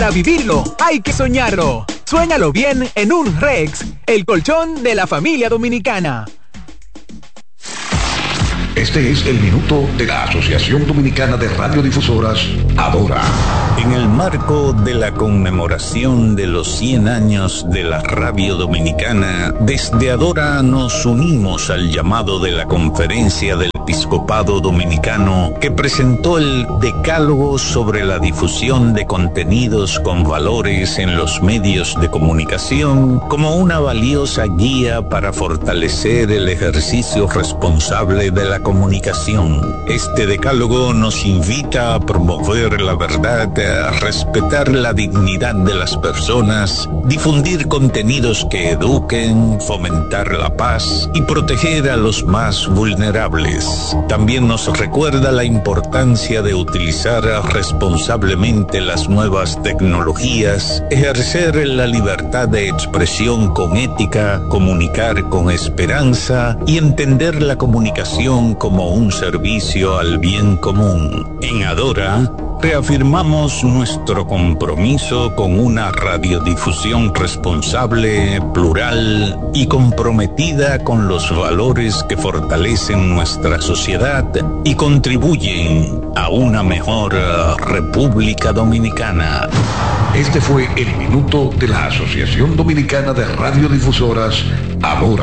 Para vivirlo, hay que soñarlo. Suéñalo bien en un Rex, el colchón de la familia dominicana. Este es el minuto de la Asociación Dominicana de Radiodifusoras, Adora. En el marco de la conmemoración de los 100 años de la radio dominicana, desde Adora nos unimos al llamado de la Conferencia del Episcopado Dominicano, que presentó el Decálogo sobre la difusión de contenidos con valores en los medios de comunicación como una valiosa guía para fortalecer el ejercicio responsable de la comunicación. Este decálogo nos invita a promover la verdad, a respetar la dignidad de las personas, difundir contenidos que eduquen, fomentar la paz y proteger a los más vulnerables. También nos recuerda la importancia de utilizar responsablemente las nuevas tecnologías, ejercer la libertad de expresión con ética, comunicar con esperanza y entender la comunicación como un servicio al bien común. En Adora, reafirmamos nuestro compromiso con una radiodifusión responsable, plural y comprometida con los valores que fortalecen nuestra sociedad y contribuyen a una mejor República Dominicana. Este fue el minuto de la Asociación Dominicana de Radiodifusoras, Adora.